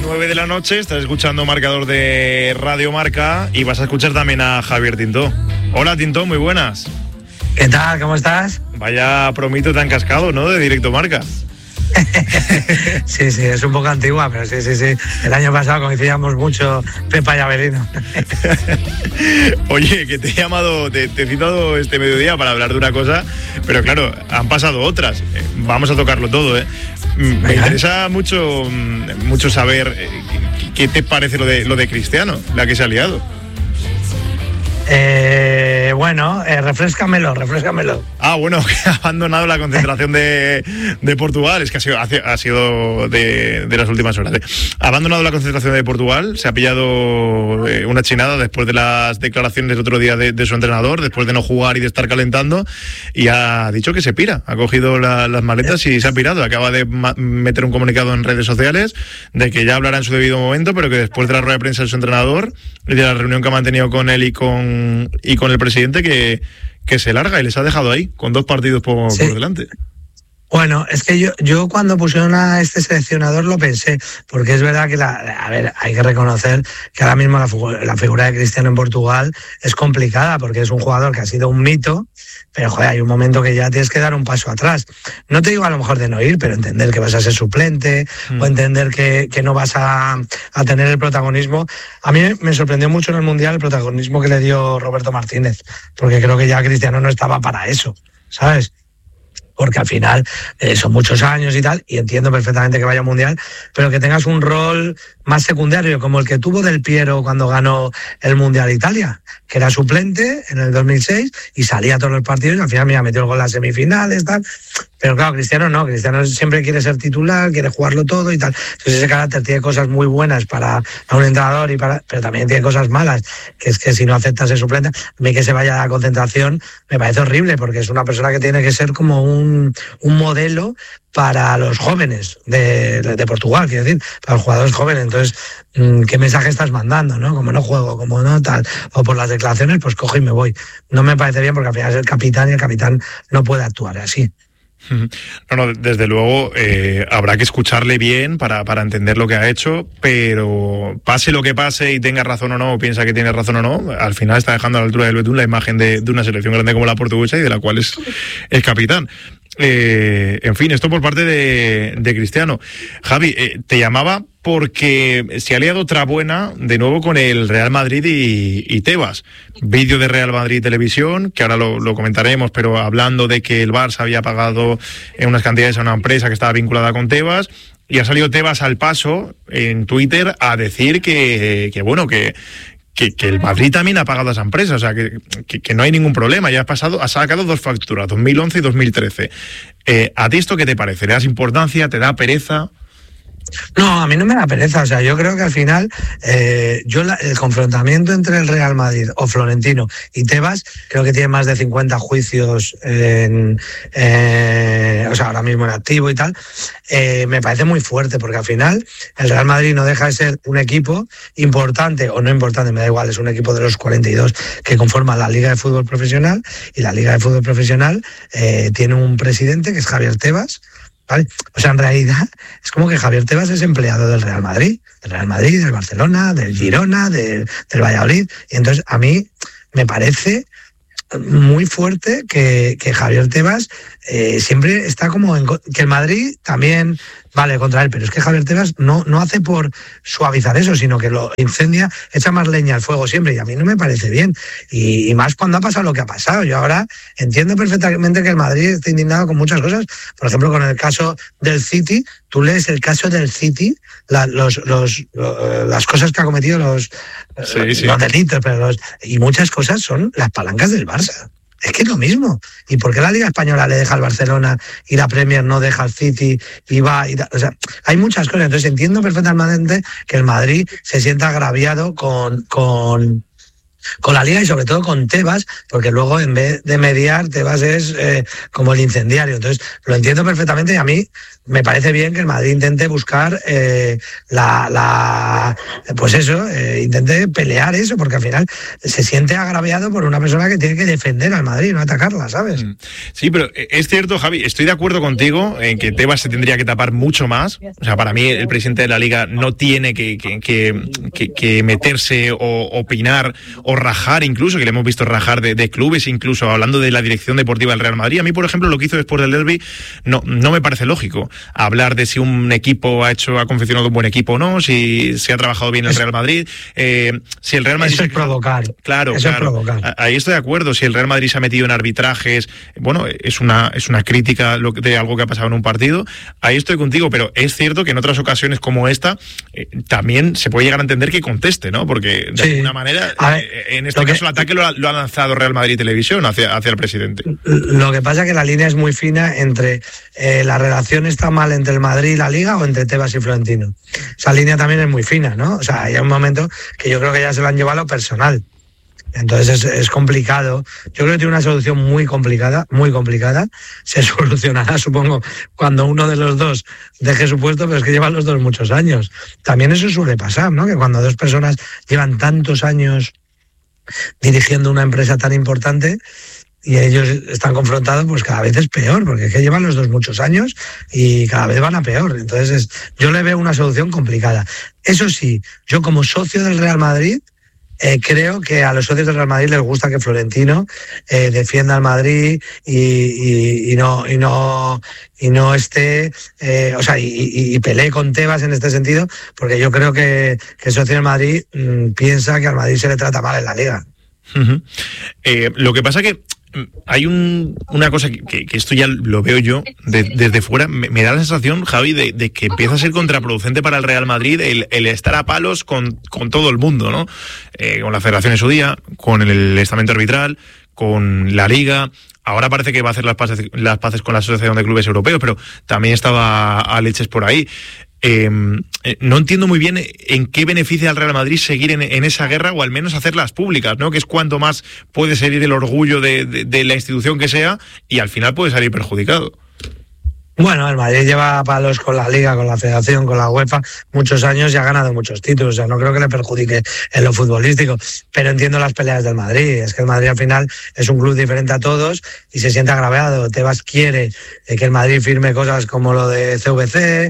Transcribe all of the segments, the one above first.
9 de la noche, estás escuchando Marcador de Radio Marca y vas a escuchar también a Javier Tintó. Hola Tintó, muy buenas. ¿Qué tal? ¿Cómo estás? Vaya promito tan cascado, ¿no? De Directo Marca. Sí, es un poco antigua, pero sí. El año pasado coincidíamos mucho Pepa y Avelino. Oye, que te he llamado, te he citado este mediodía para hablar de una cosa, pero claro, han pasado otras. Vamos a tocarlo todo, ¿eh? Me interesa mucho saber qué te parece lo de Cristiano, la que se ha liado. Bueno, refréscamelo. Bueno, que ha abandonado la concentración de Portugal, es que ha sido de las últimas horas. Ha abandonado la concentración de Portugal, se ha pillado una chinada después de las declaraciones del otro día de su entrenador, después de no jugar y de estar calentando, y ha dicho que se pira, ha cogido las maletas y se ha pirado. Acaba de meter un comunicado en redes sociales de que ya hablará en su debido momento, pero que después de la rueda de prensa de su entrenador y de la reunión que ha mantenido con él y con el presidente, que se larga y les ha dejado ahí con 2 partidos por delante. Bueno, es que yo cuando pusieron a este seleccionador lo pensé, porque es verdad que hay que reconocer que ahora mismo la figura de Cristiano en Portugal es complicada, porque es un jugador que ha sido un mito, pero joder, hay un momento que ya tienes que dar un paso atrás. No te digo a lo mejor de no ir, pero entender que vas a ser suplente, o entender que no vas a tener el protagonismo. A mí me sorprendió mucho en el Mundial el protagonismo que le dio Roberto Martínez, porque creo que ya Cristiano no estaba para eso, ¿sabes? Porque al final son muchos años y tal, y entiendo perfectamente que vaya al Mundial, pero que tengas un rol más secundario, como el que tuvo Del Piero cuando ganó el Mundial de Italia, que era suplente en el 2006 y salía a todos los partidos y al final metió el gol en las semifinales, tal. Pero claro, Cristiano no, Cristiano siempre quiere ser titular, quiere jugarlo todo y tal. Entonces ese carácter tiene cosas muy buenas para un entrenador, pero también tiene cosas malas, que es que si no aceptas ser suplente, a mí que se vaya a la concentración me parece horrible, porque es una persona que tiene que ser como un modelo para los jóvenes de Portugal, quiero decir, para los jugadores jóvenes. Entonces, ¿qué mensaje estás mandando, no? Como no juego, como no tal, o por las declaraciones, pues cojo y me voy. No me parece bien, porque al final es el capitán y el capitán no puede actuar así. No, desde luego habrá que escucharle bien para entender lo que ha hecho, pero pase lo que pase y tenga razón o no, o piensa que tiene razón o no, al final está dejando a la altura del betún la imagen de una selección grande como la portuguesa y de la cual es el capitán. En fin, esto por parte de Cristiano. Javi, te llamaba porque se ha liado otra buena de nuevo con el Real Madrid y Tebas. Vídeo de Real Madrid Televisión, que ahora lo comentaremos, pero hablando de que el Barça había pagado unas cantidades a una empresa que estaba vinculada con Tebas, y ha salido Tebas al paso en Twitter a decir que el Madrid también ha pagado a esa empresa, o sea, que no hay ningún problema. Ya ha sacado 2 facturas, 2011 y 2013. ¿A ti esto qué te parece? ¿Le das importancia? ¿Te da pereza? No, a mí no me da pereza. O sea, yo creo que al final el confrontamiento entre el Real Madrid o Florentino y Tebas, creo que tiene más de 50 juicios ahora mismo en activo y tal. Me parece muy fuerte, porque al final el Real Madrid no deja de ser un equipo importante o no importante, me da igual, es un equipo de los 42 que conforman la Liga de Fútbol Profesional, y la Liga de Fútbol Profesional tiene un presidente que es Javier Tebas, ¿vale? O sea, en realidad es como que Javier Tebas es empleado del Real Madrid, del Barcelona, del Girona, del Valladolid, y entonces a mí me parece muy fuerte que Javier Tebas siempre está como que el Madrid también vale contra él, pero es que Javier Tebas no hace por suavizar eso, sino que lo incendia, echa más leña al fuego siempre, y a mí no me parece bien, y más cuando ha pasado lo que ha pasado. Yo ahora entiendo perfectamente que el Madrid está indignado con muchas cosas, por ejemplo con el caso del City. Tú lees el caso del City, las cosas que ha cometido, los delitos, pero y muchas cosas son las palancas del Barça. Es que es lo mismo. ¿Y por qué la Liga Española le deja al Barcelona y la Premier no deja al City y va? O sea, hay muchas cosas. Entonces entiendo perfectamente que el Madrid se sienta agraviado con con la Liga y sobre todo con Tebas, porque luego en vez de mediar, Tebas es como el incendiario. Entonces, lo entiendo perfectamente y a mí me parece bien que el Madrid intente buscar intente pelear eso, porque al final se siente agraviado por una persona que tiene que defender al Madrid, no atacarla, ¿sabes? Sí, pero es cierto, Javi, estoy de acuerdo contigo en que Tebas se tendría que tapar mucho más. O sea, para mí el presidente de la Liga no tiene que meterse o opinar o rajar, incluso, que le hemos visto rajar de clubes, incluso hablando de la dirección deportiva del Real Madrid. A mí, por ejemplo, lo que hizo después del derbi no me parece lógico. Hablar de si un equipo ha confeccionado un buen equipo o no, si se ha trabajado bien el Real Madrid, si el Real Madrid... Eso es provocar. Claro. Es provocar. Ahí estoy de acuerdo. Si el Real Madrid se ha metido en arbitrajes, bueno, es una crítica de algo que ha pasado en un partido. Ahí estoy contigo, pero es cierto que en otras ocasiones como esta, también se puede llegar a entender que conteste, ¿no? Porque de alguna manera, en este caso, el ataque lo ha lanzado Real Madrid Televisión hacia el presidente. Lo que pasa es que la línea es muy fina entre la relación está mal entre el Madrid y la Liga o entre Tebas y Florentino. Esa línea también es muy fina, ¿no? O sea, hay un momento que yo creo que ya se lo han llevado a lo personal. Entonces es complicado. Yo creo que tiene una solución muy complicada. Se solucionará, supongo, cuando uno de los dos deje su puesto, pero es que llevan los dos muchos años. También eso suele pasar, ¿no? Que cuando dos personas llevan tantos años dirigiendo una empresa tan importante y ellos están confrontados, pues cada vez es peor, porque es que llevan los dos muchos años y cada vez van a peor. Entonces yo le veo una solución complicada. Eso sí, yo como socio del Real Madrid, creo que a los socios del Real Madrid les gusta que Florentino defienda al Madrid y no esté, y pelee con Tebas en este sentido, porque yo creo que el socio del Madrid piensa que al Madrid se le trata mal en la Liga. Uh-huh. Lo que pasa que hay una cosa que esto ya lo veo yo desde fuera, me da la sensación, Javi, de que empieza a ser contraproducente para el Real Madrid el estar a palos con todo el mundo, ¿no? Con la Federación en su día, con el estamento arbitral, con la Liga. Ahora parece que va a hacer las paces con la Asociación de Clubes Europeos, pero también estaba a leches por ahí. No entiendo muy bien en qué beneficia al Real Madrid seguir en esa guerra, o al menos hacerlas públicas, ¿no? Que es cuanto más puede salir el orgullo de la institución que sea, y al final puede salir perjudicado. Bueno, el Madrid lleva palos con la Liga, con la Federación, con la UEFA muchos años y ha ganado muchos títulos. O sea, no creo que le perjudique en lo futbolístico, pero entiendo las peleas del Madrid. Es que el Madrid al final es un club diferente a todos y se siente agraviado. Tebas quiere que el Madrid firme cosas como lo de CVC,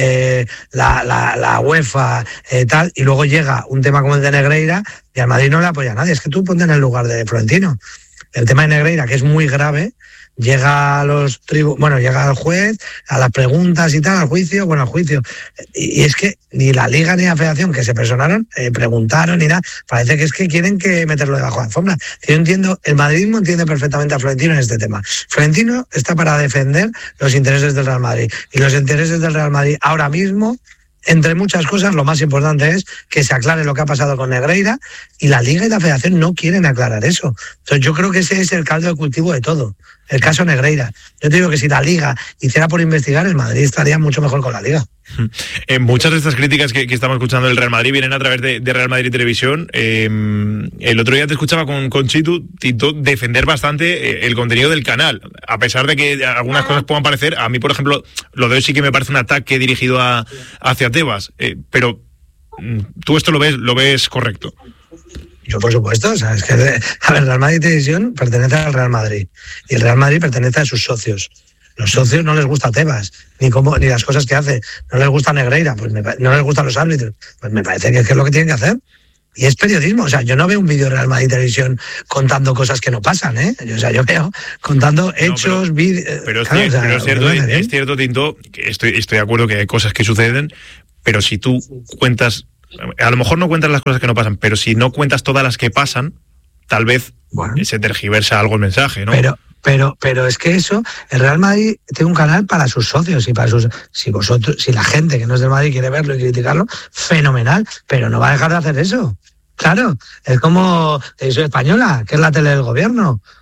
la UEFA, tal, y luego llega un tema como el de Negreira y al Madrid no le apoya a nadie. Es que tú ponte en el lugar de Florentino. El tema de Negreira, que es muy grave, llega llega al juez, a las preguntas y tal, al juicio, y es que ni la Liga ni la Federación, que se personaron, preguntaron ni nada, parece que es que quieren que meterlo debajo de la alfombra. Yo entiendo, el madridismo entiende perfectamente a Florentino en este tema. Florentino está para defender los intereses del Real Madrid, y los intereses del Real Madrid ahora mismo, entre muchas cosas, lo más importante es que se aclare lo que ha pasado con Negreira, y la Liga y la Federación no quieren aclarar eso. Entonces yo creo que ese es el caldo de cultivo de todo, el caso Negreira. Yo te digo que si la Liga hiciera por investigar, el Madrid estaría mucho mejor con la Liga. Muchas de estas críticas que estamos escuchando del Real Madrid vienen a través de Real Madrid Televisión. El otro día te escuchaba con Tito defender bastante el contenido del canal, a pesar de que algunas cosas puedan parecer, a mí por ejemplo lo de hoy sí que me parece un ataque dirigido hacia Tebas, pero tú esto lo ves correcto. Yo, por supuesto, o sea, es que, a ver, Real Madrid Televisión pertenece al Real Madrid y el Real Madrid pertenece a sus socios. Los socios no les gusta Tebas, ni las cosas que hace, no les gusta Negreira, pues no les gustan los árbitros, pues me parece que es lo que tienen que hacer. Y es periodismo, o sea, yo no veo un vídeo de Real Madrid Televisión contando cosas que no pasan, ¿eh? O sea, yo veo contando hechos, vídeos... Pero es cierto, Tinto, que estoy de acuerdo que hay cosas que suceden, pero si tú cuentas, a lo mejor no cuentas las cosas que no pasan, pero si no cuentas todas las que pasan, tal vez se tergiversa algo el mensaje, ¿no? Pero es que eso, el Real Madrid tiene un canal para sus socios y para sus... Si la gente que no es del Madrid quiere verlo y criticarlo, fenomenal, pero no va a dejar de hacer eso. Claro, es como Televisión Española, que es la tele del gobierno.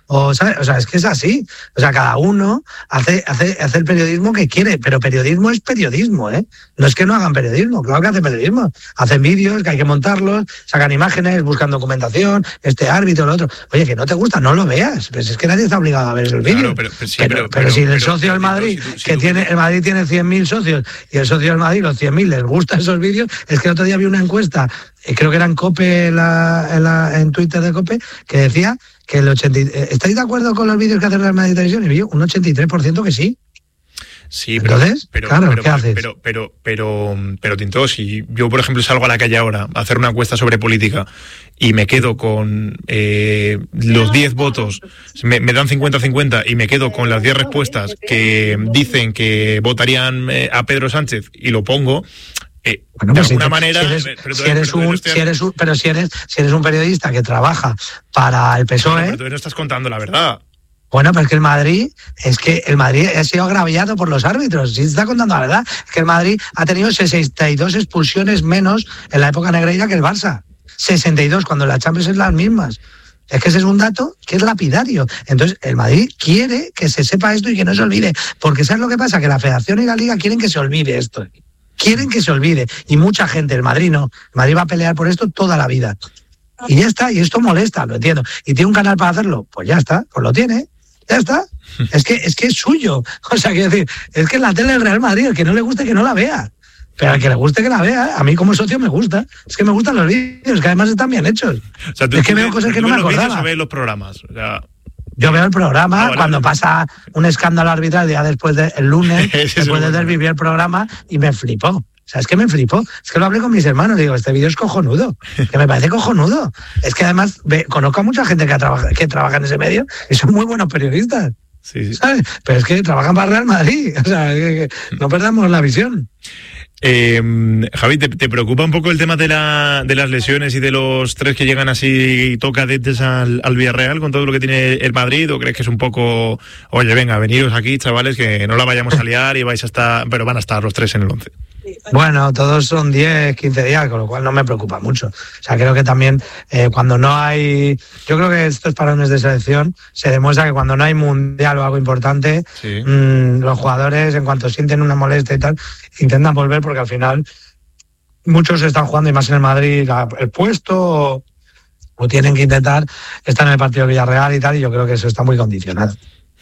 ¿sabes? O sea, es que es así. O sea, cada uno hace el periodismo que quiere, pero periodismo es periodismo, ¿eh? No es que no hagan periodismo, claro que hacen periodismo. Hacen vídeos que hay que montarlos, sacan imágenes, buscan documentación, este árbitro, el otro. Oye, que no te gusta, no lo veas. Pues es que nadie está obligado a ver el vídeo. Pero si el socio del Madrid, el Madrid tiene 100.000 socios y el socio del Madrid, los 100.000, les gustan esos vídeos, es que el otro día vi una encuesta, creo que era en COPE, en Twitter de COPE, que decía que ¿estáis de acuerdo con los vídeos que hace Real Madrid Televisión? Y vi un 83% que sí. Sí, entonces, claro, ¿qué haces? Pero Tinto, si yo, por ejemplo, salgo a la calle ahora a hacer una encuesta sobre política y me quedo con los 10 votos, me dan 50-50 y me quedo con las 10 respuestas que dicen que votarían a Pedro Sánchez y lo pongo... Bueno, de alguna manera, si eres un periodista que trabaja para el PSOE... Pero tú no estás contando la verdad. Bueno, pero es que el Madrid ha sido agraviado por los árbitros. Si se está contando la verdad, es que el Madrid ha tenido 62 expulsiones menos en la época negreira que el Barça. 62, cuando la Champions es las mismas. Es que ese es un dato que es lapidario. Entonces, el Madrid quiere que se sepa esto y que no se olvide. Porque ¿sabes lo que pasa? Que la Federación y la Liga quieren que se olvide esto. Quieren que se olvide. Y mucha gente, el Madrid no. El Madrid va a pelear por esto toda la vida. Y ya está. Y esto molesta, lo entiendo. ¿Y tiene un canal para hacerlo? Pues ya está. Pues lo tiene. Ya está. Es que es suyo. O sea, quiero decir, es que la tele del Real Madrid, el que no le guste que no la vea. Pero al que le guste que la vea. A mí como socio me gusta. Es que me gustan los vídeos, que además están bien hechos. O sea, es que veo cosas que no me acordaba. Ves los programas. O sea... Yo veo el programa cuando pasa un escándalo arbitral el lunes, después de desvivir el programa, y me flipó. O sea, es que me flipó. Es que lo hablé con mis hermanos. Digo, este vídeo es cojonudo. Que me parece cojonudo. Es que además conozco a mucha gente que trabaja en ese medio y son muy buenos periodistas. Sí. ¿Sabes? Pero es que trabajan para Real Madrid. O sea, que no perdamos la visión. Javi, ¿te preocupa un poco el tema de las lesiones y de los 3 que llegan así tocadetes al Villarreal con todo lo que tiene el Madrid? ¿O crees que es un poco, oye, venga, veniros aquí, chavales, que no la vayamos a liar y vais a estar, pero van a estar los 3 en el 11? Bueno, todos son 10, 15 días, con lo cual no me preocupa mucho. O sea, creo que también cuando no hay... Yo creo que estos parones de selección se demuestra que cuando no hay mundial o algo importante, sí, los jugadores, en cuanto sienten una molestia y tal, intentan volver porque al final muchos están jugando, y más en el Madrid, el puesto o tienen que intentar estar en el partido de Villarreal y tal, y yo creo que eso está muy condicionado.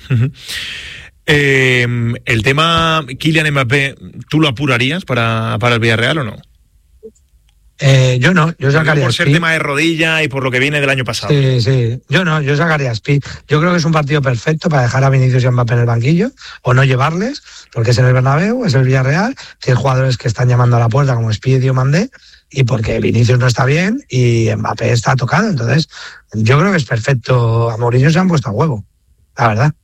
El tema Kylian Mbappé, ¿tú lo apurarías para el Villarreal o no? Yo no, yo sacaría por ser tema de rodilla y por lo que viene del año pasado. Sí, yo sacaría a Spi. Yo creo que es un partido perfecto para dejar a Vinicius y a Mbappé en el banquillo o no llevarles, porque es en el Bernabéu, es el Villarreal, tiene jugadores que están llamando a la puerta como Spi y Diomandé, y porque Vinicius no está bien y Mbappé está tocado. Entonces yo creo que es perfecto. A Mourinho se han puesto a huevo, la verdad.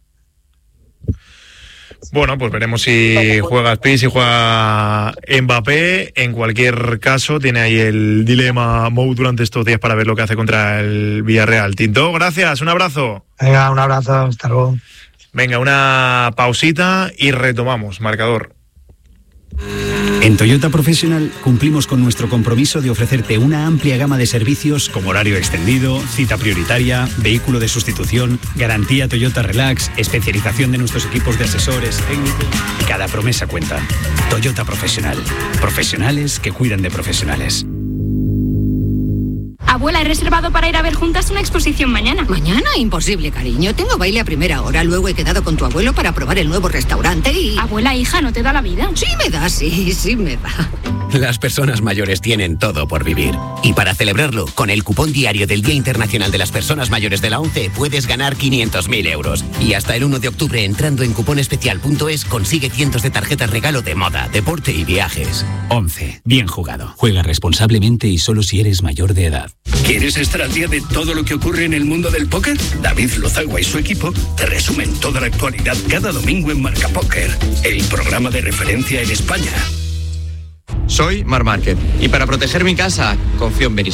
Bueno, pues veremos si juega Spi, si juega Mbappé. En cualquier caso, tiene ahí el dilema Mou durante estos días para ver lo que hace contra el Villarreal. Tinto, gracias, un abrazo. Venga, un abrazo, hasta luego. Venga, una pausita y retomamos, marcador. En Toyota Professional cumplimos con nuestro compromiso de ofrecerte una amplia gama de servicios como horario extendido, cita prioritaria, vehículo de sustitución, garantía Toyota Relax, especialización de nuestros equipos de asesores técnicos. Cada promesa cuenta. Toyota Professional. Profesionales que cuidan de profesionales. Abuela, he reservado para ir a ver juntas una exposición mañana. ¿Mañana? Imposible, cariño. Tengo baile a primera hora. Luego he quedado con tu abuelo para probar el nuevo restaurante y... Abuela, hija, ¿no te da la vida? Sí me da, sí me da. Las personas mayores tienen todo por vivir. Y para celebrarlo, con el cupón diario del Día Internacional de las Personas Mayores de la ONCE, puedes ganar 500.000 euros. Y hasta el 1 de octubre, entrando en cuponespecial.es, consigue cientos de tarjetas regalo de moda, deporte y viajes. ONCE. Bien jugado. Juega responsablemente y solo si eres mayor de edad. ¿Quieres estar al día de todo lo que ocurre en el mundo del póker? David Lozagua y su equipo te resumen toda la actualidad cada domingo en Marca Póker, el programa de referencia en España. Soy Mar Márquez y para proteger mi casa confío en Verisur.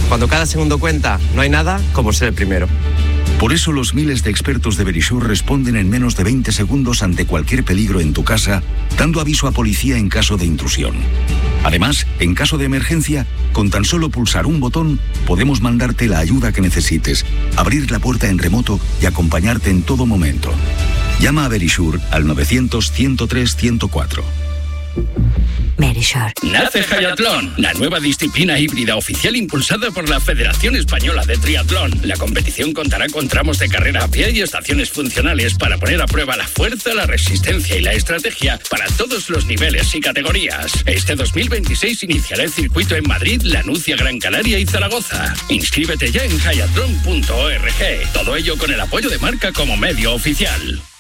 Cuando cada segundo cuenta, no hay nada como ser el primero. Por eso los miles de expertos de Verisure responden en menos de 20 segundos ante cualquier peligro en tu casa, dando aviso a policía en caso de intrusión. Además, en caso de emergencia, con tan solo pulsar un botón, podemos mandarte la ayuda que necesites, abrir la puerta en remoto y acompañarte en todo momento. Llama a Verisure al 900-103-104. Verisure. Nace Hayatlón, la nueva disciplina híbrida oficial impulsada por la Federación Española de Triatlón. La competición contará con tramos de carrera a pie y estaciones funcionales para poner a prueba la fuerza, la resistencia y la estrategia para todos los niveles y categorías. Este 2026 iniciará el circuito en Madrid, La Nucia, Gran Canaria y Zaragoza. Inscríbete ya en hayatlon.org. Todo ello con el apoyo de Marca como medio oficial.